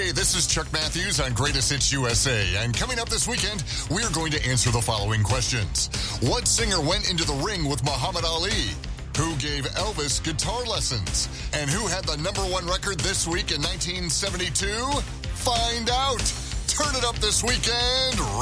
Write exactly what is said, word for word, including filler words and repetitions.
Hey, this is Chuck Matthews on Greatest Hits U S A, and coming up this weekend, we're going to answer the following questions. What singer went into the ring with Muhammad Ali? Who gave Elvis guitar lessons? And who had the number one record this week in nineteen seventy-two? Find out! Turn it up this weekend